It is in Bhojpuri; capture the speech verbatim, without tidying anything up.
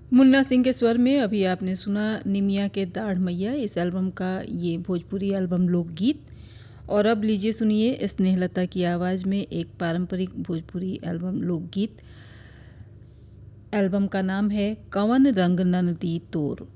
मुन्ना सिंह के स्वर में अभी आपने सुना निमिया के दाढ़ मैया, इस एल्बम का ये भोजपुरी एल्बम लोकगीत। और अब लीजिए सुनिए स्नेहलता की आवाज़ में एक पारंपरिक भोजपुरी एल्बम लोकगीत। एल्बम का नाम है कवन रंग ननदी तोर।